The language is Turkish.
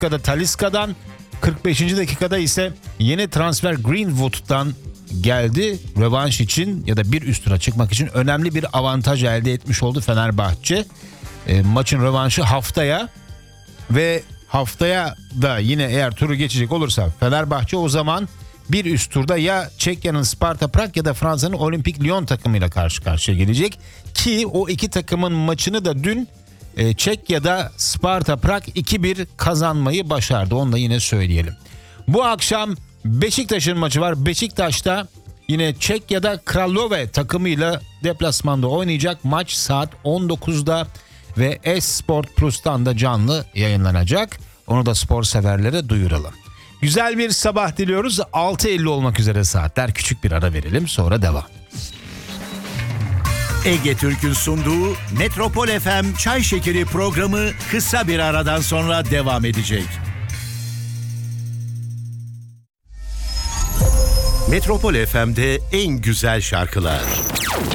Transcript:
dakikada Talisca'dan, 45. dakikada ise yeni transfer Greenwood'dan geldi. Rövanş için ya da bir üst tura çıkmak için önemli bir avantaj elde etmiş oldu Fenerbahçe. Maçın rövanşı haftaya ve haftaya da yine eğer turu geçecek olursa Fenerbahçe o zaman bir üst turda ya Çekya'nın Sparta Prag ya da Fransa'nın Olympique Lyon takımıyla karşı karşıya gelecek. Ki o iki takımın maçını da dün Çekya'da Sparta Prag 2-1 kazanmayı başardı. Onu da yine söyleyelim. Bu akşam Beşiktaş'ın maçı var. Beşiktaş'ta yine Çekya'da Kralove takımıyla deplasmanda oynayacak. Maç saat 19'da ve Esport Plus'tan da canlı yayınlanacak. Onu da spor severlere duyuralım. Güzel bir sabah diliyoruz. 6.50 olmak üzere saatler. Küçük bir ara verelim, sonra devam. Ege Türk'ün sunduğu Metropol FM Çay Şekeri programı kısa bir aradan sonra devam edecek. Metropol FM'de en güzel şarkılar.